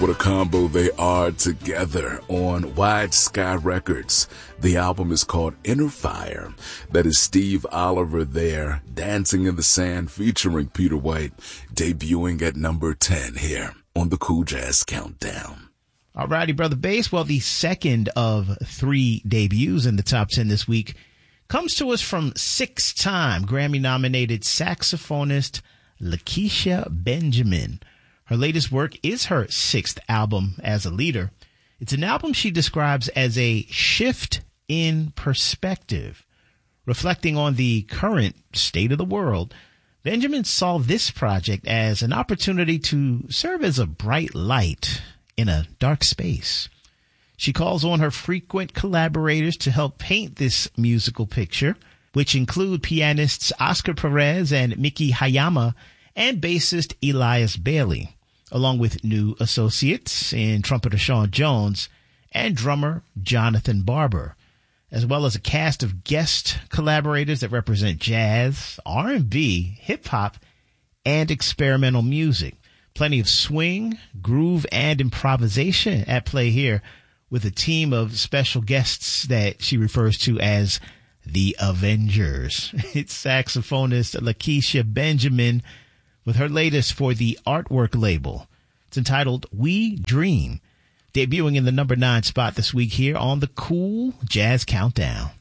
What a combo they are together on Wide Sky Records. The album is called Inner Fire. That is Steve Oliver there, Dancing in the Sand, featuring Peter White, debuting at number 10 here on the Cool Jazz Countdown. Alrighty, Brother Bass. Well, the second of 3 debuts in the top 10 this week comes to us from 6-time Grammy-nominated saxophonist Lakecia Benjamin. Her latest work is her 6th album as a leader. It's an album she describes as a shift in perspective. Reflecting on the current state of the world, Benjamin saw this project as an opportunity to serve as a bright light in a dark space. She calls on her frequent collaborators to help paint this musical picture, which include pianists Oscar Perez and Miki Hayama and bassist Elias Bailey, along with new associates in trumpeter Sean Jones and drummer Jonathan Barber, as well as a cast of guest collaborators that represent jazz, R&B, hip-hop, and experimental music. Plenty of swing, groove, and improvisation at play here, with a team of special guests that she refers to as the Avengers. It's saxophonist Lakecia Benjamin with her latest for the Artwork label. It's entitled We Dream, debuting in the number 9 spot this week here on the Cool Jazz Countdown.